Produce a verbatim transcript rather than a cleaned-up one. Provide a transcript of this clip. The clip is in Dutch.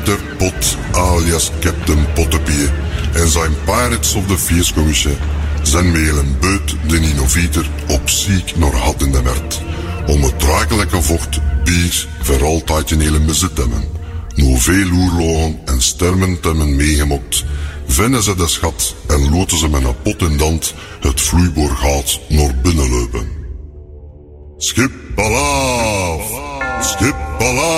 Pieter Pot alias Captain Pottepie en zijn Pirates of the Feerskommisje zijn met een beut de innovator op ziek naar had in de werd. Om het drakelijke vocht bier voor altijd in hele bezit hebben. Nu veel oorlogen en stermen te hebben meegemokt, vinden ze de schat en loten ze met een pot in dand het vloeiboorgaat naar binnen lopen. Schip Palaaf! Schip Palaaf!